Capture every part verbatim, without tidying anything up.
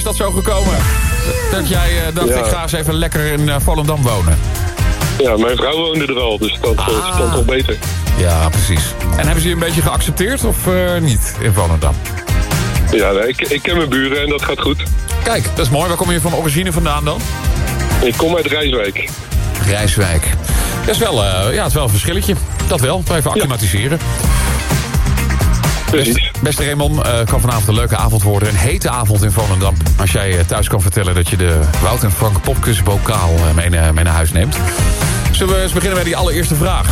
is dat zo gekomen? Dat jij uh, dacht, ja. ik ga eens even lekker in uh, Volendam wonen. Ja, mijn vrouw woonde er al, dus dat ah. is dan toch beter. Ja, precies. En hebben ze je een beetje geaccepteerd of uh, niet in Volendam? Ja, nee, ik, ik ken mijn buren en dat gaat goed. Kijk, dat is mooi. Waar kom je van origine vandaan dan? Ik kom uit Rijswijk. Rijswijk. Dat is wel, uh, ja, het is wel een verschilletje. Dat wel, even acclimatiseren. Ja. Precies. Beste, beste Raymond, uh, kan vanavond een leuke avond worden. Een hete avond in Volendam. Als jij uh, thuis kan vertellen dat je de Wout en Frank Popkus bokaal uh, mee, uh, mee naar huis neemt. Zullen we eens beginnen met die allereerste vraag?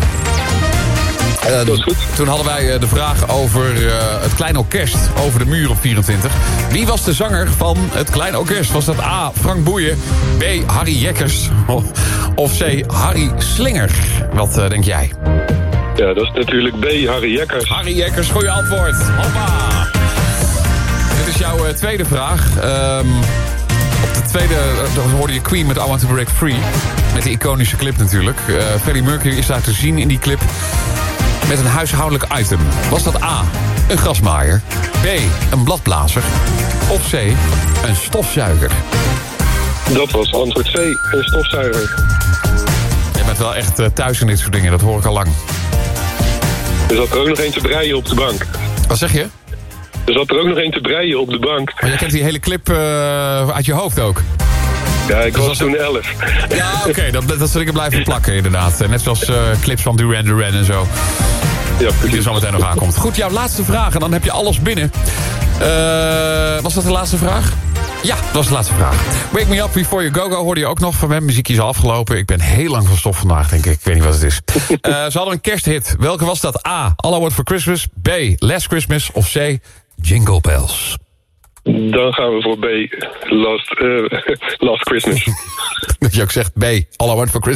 Uh, dat is goed. Toen hadden wij uh, de vraag over uh, het Klein Orkest over de muur op vierentwintig. Wie was de zanger van het Klein Orkest? Was dat A. Frank Boeien, B. Harry Jekkers of C. Harry Slinger? Wat uh, denk jij? Ja, dat is natuurlijk B. Harry Jekkers. Harry Jekkers, goeie antwoord. Hoppa! Dit is jouw uh, tweede vraag. Um, op de tweede uh, hoorde je Queen met I Want To Break Free. Met de iconische clip natuurlijk. Uh, Freddie Mercury is daar te zien in die clip met een huishoudelijk item. Was dat A, een grasmaaier, B, een bladblazer of C, een stofzuiger? Dat was antwoord C, een stofzuiger. Je bent wel echt uh, thuis in dit soort dingen, dat hoor ik al lang. Er zat er ook nog één te breien op de bank. Wat zeg je? Er zat er ook nog één te breien op de bank. Maar jij kent die hele clip uh, uit je hoofd ook? Ja, ik dus was toen elf. Ja, oké, okay, dat, dat zal ik er blijven plakken inderdaad. Net zoals uh, clips van Duran Duran en zo. Ja, die er zo meteen nog aankomt. Goed, jouw laatste vraag en dan heb je alles binnen. Uh, was dat de laatste vraag? Ja, dat was de laatste vraag. Wake Me Up Before You Go Go hoorde je ook nog van hem. Muziekje is al afgelopen. Ik ben heel lang van stof vandaag, denk ik. Ik weet niet wat het is. Uh, ze hadden een kersthit. Welke was dat? A, All I Want For Christmas. B, Last Christmas. Of C, Jingle Bells. Dan gaan we voor B, Last, uh, last Christmas. Dat je ook zegt B, All I Want For Christmas.